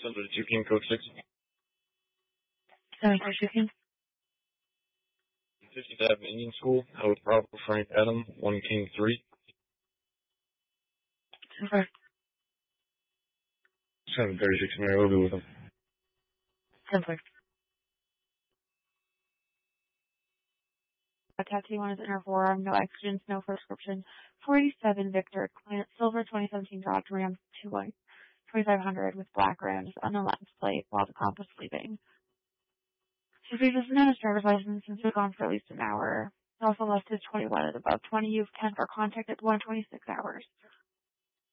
Center to King Code 6. 742 King. 50th Avenue Indian School, with Bravo Frank Adam, 1 King 3. 736, Mary, we'll be with him. 10-4. Tattoo on his inner forearm, no exigence, no prescription. 47 Victor, client silver 2017 Dodge Ram 2500 with black rims on the license plate while the cop was sleeping. His doesn't have his driver's license since he was gone for at least an hour. He also left his 21 and above 20 youth 10 for contact at 126 hours.